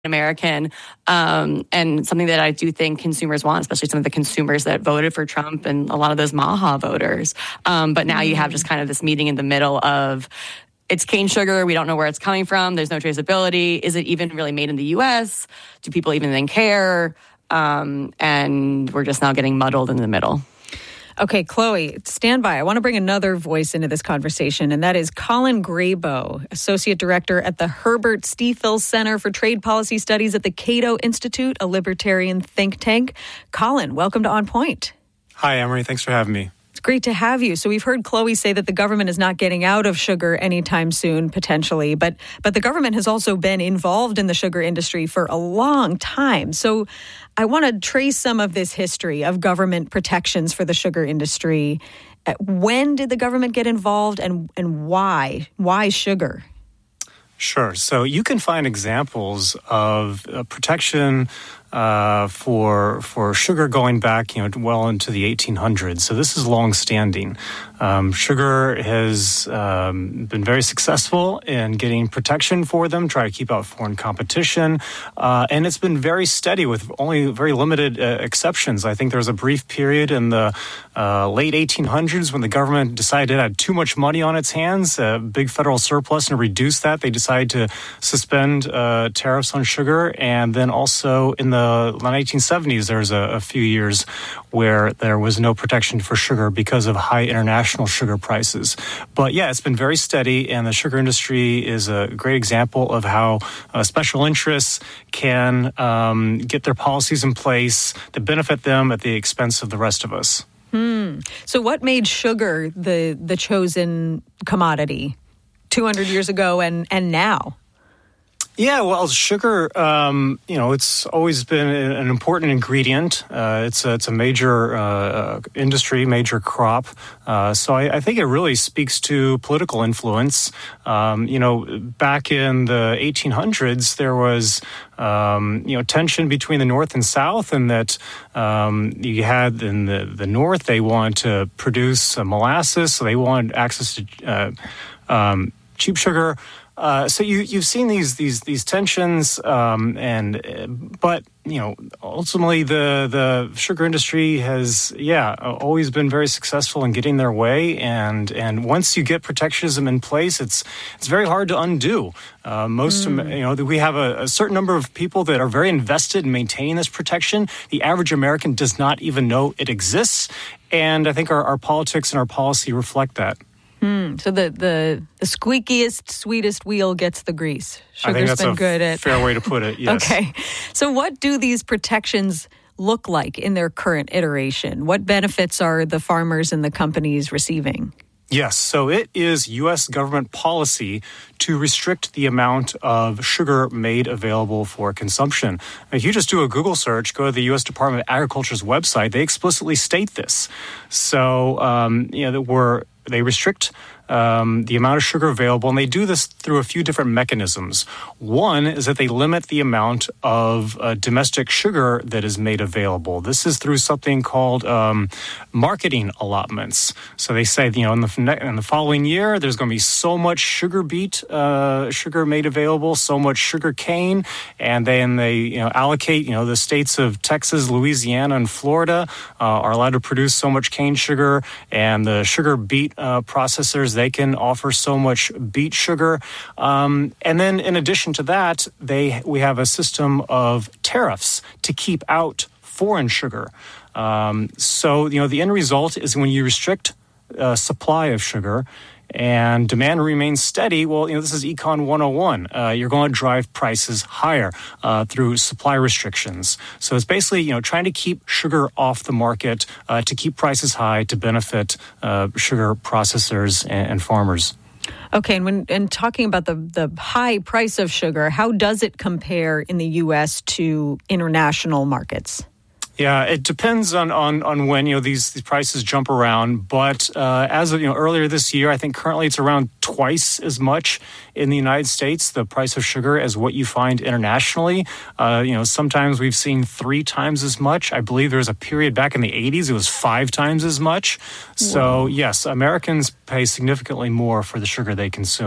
American, and something that I do think consumers want, especially some of the consumers that voted for Trump and a lot of those Maha voters. But now you have just kind of this meeting in the middle of, it's cane sugar. We don't know where it's coming from. There's no traceability. Is it even really made in the U.S.? Do people even then care? And we're just now getting muddled in the middle. Okay, Chloe, stand by. I want to bring another voice into this conversation, and that is Colin Graybo, Associate Director at the Herbert Stiefel Center for Trade Policy Studies at the Cato Institute, a libertarian think tank. Colin, welcome to On Point. Hi, Emery. Thanks for having me. It's great to have you. So we've heard Chloe say that the government is not getting out of sugar anytime soon, potentially, but the government has also been involved in the sugar industry for a long time. So I want to trace some of this history of government protections for the sugar industry. When did the government get involved, and why? Why sugar? Sure. So you can find examples of protection for sugar going back, well into the 1800s. So this is long-standing. Sugar has been very successful in getting protection for them, try to keep out foreign competition, and it's been very steady with only very limited exceptions. I think there was a brief period in the late 1800s when the government decided it had too much money on its hands, a big federal surplus, and to reduce that, they decided to suspend tariffs on sugar. And then also in the 1970s, there was a few years where there was no protection for sugar because of high international sugar prices. But yeah, it's been very steady, and the sugar industry is a great example of how special interests can get their policies in place to benefit them at the expense of the rest of us. So what made sugar the chosen commodity 200 years ago and now? Yeah, well, sugar, it's always been an important ingredient. It's a major industry, major crop. So I think it really speaks to political influence. Back in the 1800s, there was tension between the North and South, and that you had in the North, they wanted to produce molasses, so they wanted access to cheap sugar. So you've seen these tensions, but ultimately the sugar industry has always been very successful in getting their way, and once you get protectionism in place, it's very hard to undo. We have a certain number of people that are very invested in maintaining this protection. The average American does not even know it exists, and I think our politics and our policy reflect that. So the squeakiest, sweetest wheel gets the grease. I think that's a fair way to put it, yes. Okay. So what do these protections look like in their current iteration? What benefits are the farmers and the companies receiving? Yes, so it is U.S. government policy to restrict the amount of sugar made available for consumption. If you just do a Google search, go to the U.S. Department of Agriculture's website, they explicitly state this. So, they restrict the amount of sugar available, and they do this through a few different mechanisms. One is that they limit the amount of domestic sugar that is made available. This is through something called marketing allotments. So they say, in the following year, there's going to be so much sugar beet sugar made available, so much sugar cane, and then they allocate. The states of Texas, Louisiana, and Florida are allowed to produce so much cane sugar, and the sugar beet processors, they can offer so much beet sugar. And then in addition to that, we have a system of tariffs to keep out foreign sugar. So the end result is when you restrict supply of sugar and demand remains steady, well, this is Econ 101. You're going to drive prices higher through supply restrictions. So it's basically, trying to keep sugar off the market to keep prices high to benefit sugar processors and farmers. Okay, and talking about the high price of sugar, how does it compare in the U.S. to international markets? Yeah, it depends on when these prices jump around. But as of earlier this year, I think currently it's around twice as much in the United States, the price of sugar, as what you find internationally. Sometimes we've seen 3 times as much. I believe there was a period back in the 80s, it was 5 times as much. So yes, Americans pay significantly more for the sugar they consume.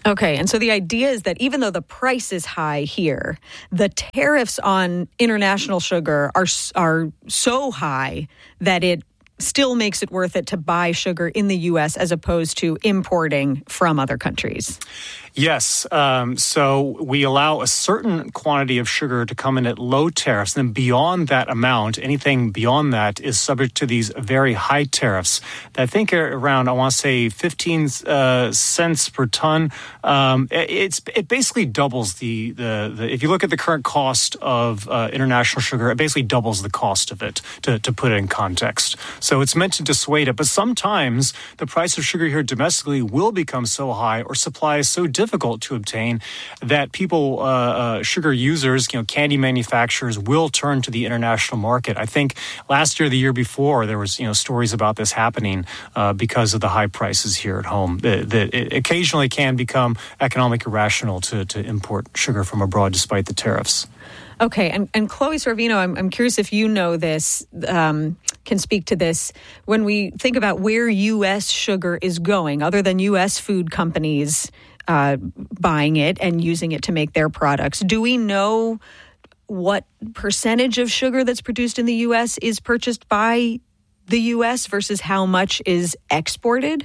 Okay, and so the idea is that even though the price is high here, the tariffs on international sugar are so high that it still makes it worth it to buy sugar in the U.S. as opposed to importing from other countries. Yes. So we allow a certain quantity of sugar to come in at low tariffs. And then beyond that amount, anything beyond that is subject to these very high tariffs that I think are around, I want to say, 15 cents per ton. It basically doubles the if you look at the current cost of international sugar, it basically doubles the cost of it, to put it in context. So it's meant to dissuade it. But sometimes the price of sugar here domestically will become so high or supply is so difficult to obtain that people, sugar users, candy manufacturers will turn to the international market. I think last year, the year before, there was, stories about this happening because of the high prices here at home. That it occasionally can become economically irrational to import sugar from abroad despite the tariffs. Okay, and Chloe Sorvino, I'm curious if you know this, can speak to this. When we think about where U.S. sugar is going, other than U.S. food companies buying it and using it to make their products, do we know what percentage of sugar that's produced in the U.S. is purchased by the U.S. versus how much is exported?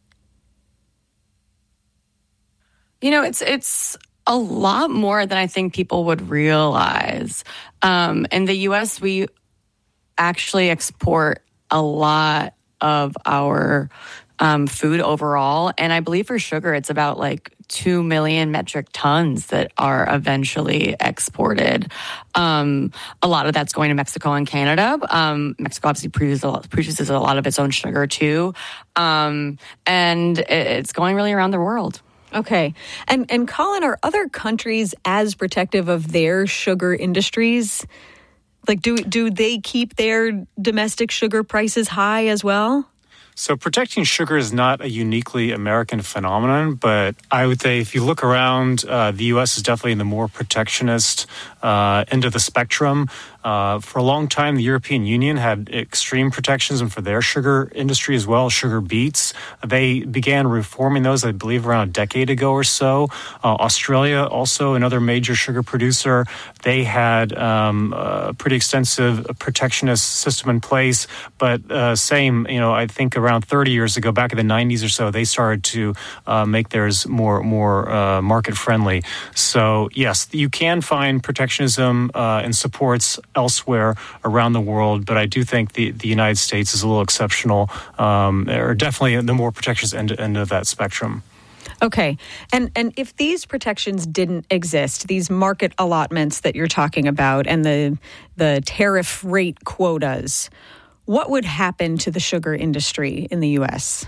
It's a lot more than I think people would realize. In the U.S., we actually export a lot of our food overall. And I believe for sugar, it's about 2 million metric tons that are eventually exported. A lot of that's going to Mexico and Canada. Mexico obviously produces a lot of its own sugar too. And it's going really around the world. Okay. And Colin, are other countries as protective of their sugar industries? Do they keep their domestic sugar prices high as well? So protecting sugar is not a uniquely American phenomenon, but I would say if you look around, the U.S. is definitely in the more protectionist end of the spectrum. For a long time, the European Union had extreme protectionism for their sugar industry as well, sugar beets. They began reforming those, I believe, around a decade ago or so. Australia, also another major sugar producer, they had a pretty extensive protectionist system in place. But same, I think around 30 years ago, back in the 90s or so, they started to make theirs more market friendly. So yes, you can find protectionism and supports elsewhere around the world, but I do think the United States is a little exceptional, or definitely the more protectionist end of that spectrum. Okay. And if these protections didn't exist, these market allotments that you're talking about and the tariff rate quotas, what would happen to the sugar industry in the U.S.?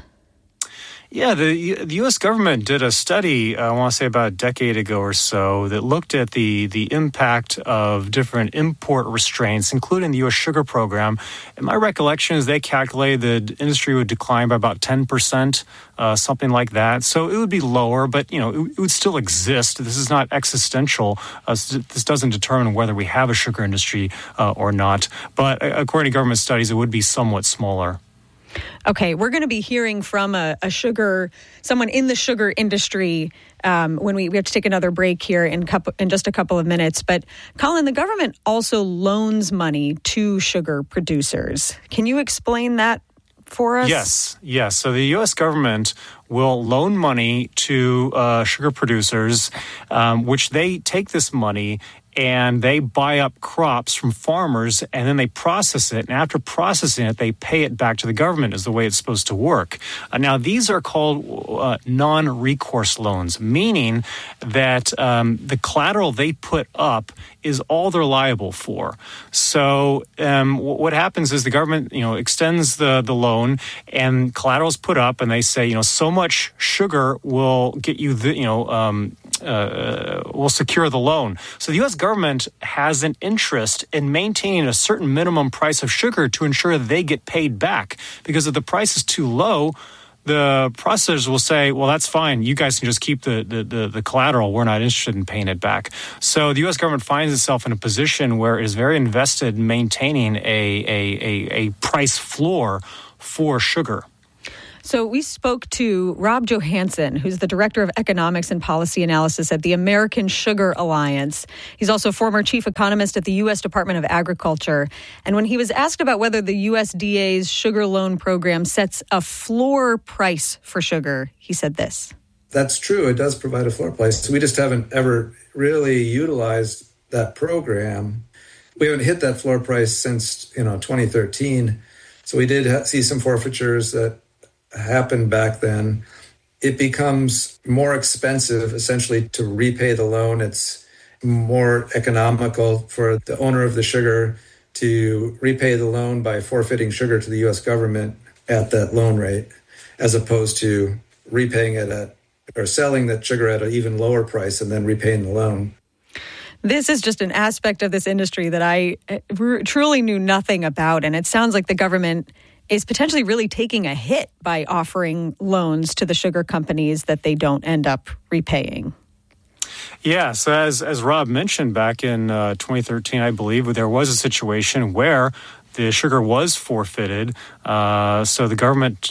Yeah, the U.S. government did a study, I want to say about a decade ago or so, that looked at the impact of different import restraints, including the U.S. sugar program. And my recollection is they calculated the industry would decline by about 10%, something like that. So it would be lower, but, it would still exist. This is not existential. This doesn't determine whether we have a sugar industry or not. But according to government studies, it would be somewhat smaller. Okay, we're going to be hearing from someone in the sugar industry when we have to take another break here in just a couple of minutes. But Colin, the government also loans money to sugar producers. Can you explain that for us? Yes. So the U.S. government will loan money to sugar producers, which they take this money and they buy up crops from farmers, and then they process it. And after processing it, they pay it back to the government is the way it's supposed to work. Now, these are called non-recourse loans, meaning that the collateral they put up is all they're liable for. So what happens is the government, extends the loan, and collateral is put up, and they say, so much sugar will get you will secure the loan. So the U.S. government has an interest in maintaining a certain minimum price of sugar to ensure that they get paid back. Because if the price is too low, the processors will say, well, that's fine. You guys can just keep the collateral. We're not interested in paying it back. So the U.S. government finds itself in a position where it is very invested in maintaining a price floor for sugar. So we spoke to Rob Johansson, who's the Director of Economics and Policy Analysis at the American Sugar Alliance. He's also former chief economist at the U.S. Department of Agriculture. And when he was asked about whether the USDA's sugar loan program sets a floor price for sugar, he said this. That's true. It does provide a floor price. We just haven't ever really utilized that program. We haven't hit that floor price since 2013. So we did see some forfeitures that happened back then. It becomes more expensive, essentially, to repay the loan. It's more economical for the owner of the sugar to repay the loan by forfeiting sugar to the U.S. government at that loan rate, as opposed to repaying it or selling that sugar at an even lower price and then repaying the loan. This is just an aspect of this industry that I truly knew nothing about. And it sounds like the government is potentially really taking a hit by offering loans to the sugar companies that they don't end up repaying. Yeah, so as Rob mentioned, back in 2013, I believe, there was a situation where the sugar was forfeited, so the government,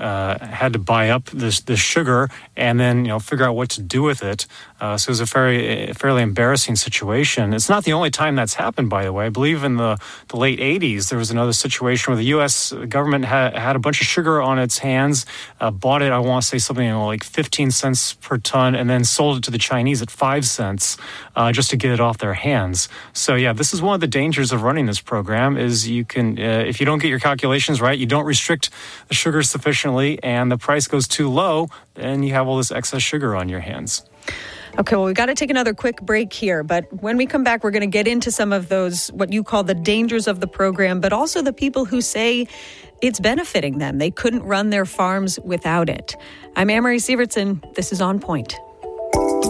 had to buy up this sugar and then, figure out what to do with it. So it was a fairly embarrassing situation. It's not the only time that's happened, by the way. I believe in the late 80s, there was another situation where the U.S. government had a bunch of sugar on its hands, bought it, I want to say something like 15 cents per ton, and then sold it to the Chinese at 5 cents just to get it off their hands. So, yeah, this is one of the dangers of running this program is you can, if you don't get your calculations right, you don't restrict the sugar sufficiently, and the price goes too low, then you have all this excess sugar on your hands. Okay, well, we've got to take another quick break here. But when we come back, we're going to get into some of those, what you call the dangers of the program, but also the people who say it's benefiting them. They couldn't run their farms without it. I'm Anne-Marie Sievertson. This is On Point.